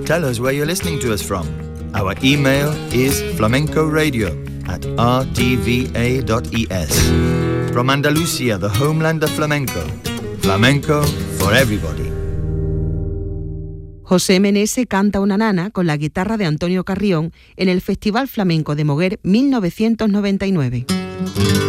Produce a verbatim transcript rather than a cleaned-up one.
Tell us where you're listening to us from. Our email is flamencoradio at r t v a dot e s. From Andalusia, the homeland of flamenco. Flamenco for everybody. José Menese canta una nana con la guitarra de Antonio Carrión en el Festival Flamenco de Moguer mil novecientos noventa y nueve.